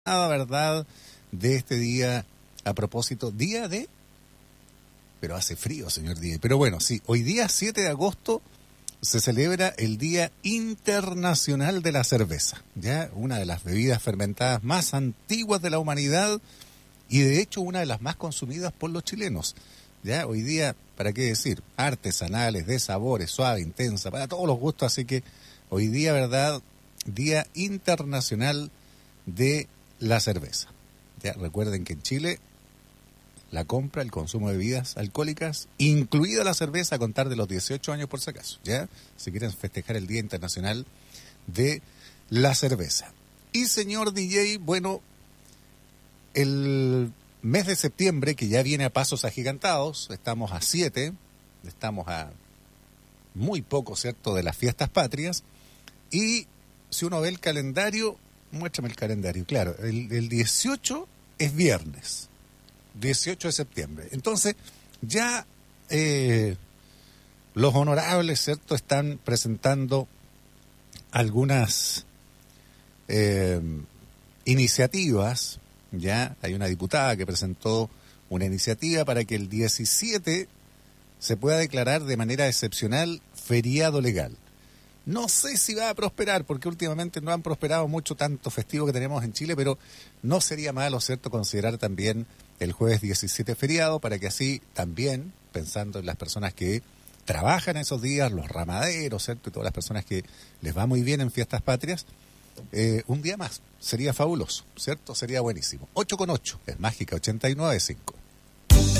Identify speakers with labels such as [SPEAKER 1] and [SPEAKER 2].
[SPEAKER 1] nada, ¿verdad?, de este día a propósito, día de... Pero hace frío, señor Díaz. Pero bueno, sí, hoy día 7 de agosto se celebra el Día Internacional de la Cerveza, ¿ya? Una de las bebidas fermentadas más antiguas de la humanidad y de hecho una de las más consumidas por los chilenos, ¿ya? Hoy día, ¿para qué decir? Artesanales, de sabores, suave, intensa, para todos los gustos, así que hoy día, ¿verdad?, Día Internacional de la Cerveza. Ya recuerden que en Chile la compra, el consumo de bebidas alcohólicas, incluida la cerveza, a contar de los 18 años por si acaso, ¿ya? Si quieren festejar el Día Internacional de la Cerveza. Y señor DJ, bueno, el mes de septiembre, que ya viene a pasos agigantados, estamos a 7, estamos a muy poco, ¿cierto?, de las fiestas patrias, y si uno ve el calendario, muéstrame el calendario, claro, el 18 es viernes, 18 de septiembre. Entonces, ya los honorables, ¿cierto?, están presentando algunas iniciativas, ya hay una diputada que presentó una iniciativa para que el 17 se pueda declarar de manera excepcional feriado legal. No sé si va a prosperar, porque últimamente no han prosperado mucho tanto festivo que tenemos en Chile, pero no sería malo, ¿cierto?, considerar también el jueves 17 feriado, para que así también, pensando en las personas que trabajan esos días, los ramaderos, ¿cierto?, y todas las personas que les va muy bien en fiestas patrias, un día más sería fabuloso, ¿cierto? Sería buenísimo. 8 con 8, es Mágica 89.5.